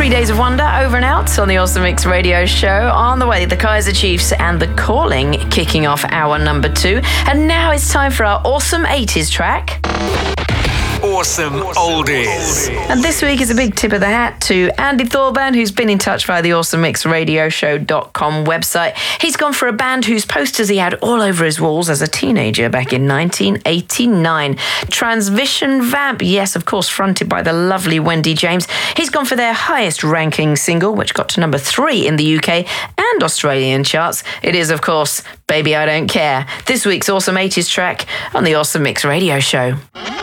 Days of Wonder over and out on the Awesome Mix Radio Show. On the way, the Kaiser Chiefs and The Calling kicking off hour number 2. And now it's time for our awesome 80s track. Awesome Oldies. And this week is a big tip of the hat to Andy Thorburn, who's been in touch via the awesomemixradioshow.com website. He's gone for a band whose posters he had all over his walls as a teenager back in 1989. Transvision Vamp, yes, of course, fronted by the lovely Wendy James. He's gone for their highest ranking single, which got to number 3 in the UK and Australian charts. It is, of course, Baby I Don't Care. This week's Awesome 80s track on the Awesome Mix Radio Show.